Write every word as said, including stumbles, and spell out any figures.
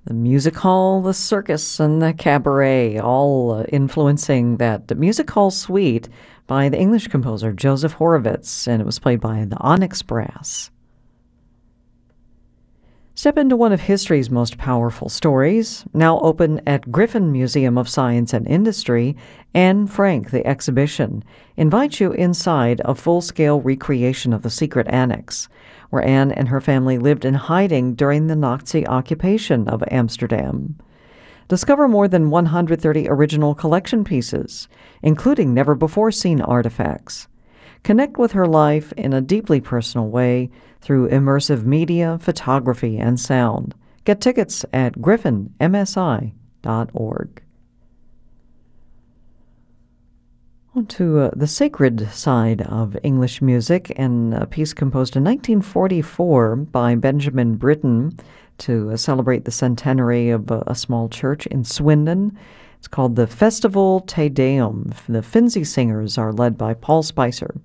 The music hall, the circus, and the cabaret, all uh, influencing that music hall suite by the English composer Joseph Horowitz, and it was played by the Onyx Brass. Step into one of history's most powerful stories, now open at Griffin Museum of Science and Industry. Anne Frank, the exhibition, invites you inside a full-scale recreation of the secret annex, where Anne and her family lived in hiding during the Nazi occupation of Amsterdam. Discover more than one hundred thirty original collection pieces, including never-before-seen artifacts. Connect with her life in a deeply personal way through immersive media, photography, and sound. Get tickets at griffin m s i dot org. On to uh, the sacred side of English music, and a piece composed in nineteen forty-four by Benjamin Britten to uh, celebrate the centenary of uh, a small church in Swindon. It's called the Festival Te Deum. The Finzi Singers are led by Paul Spicer.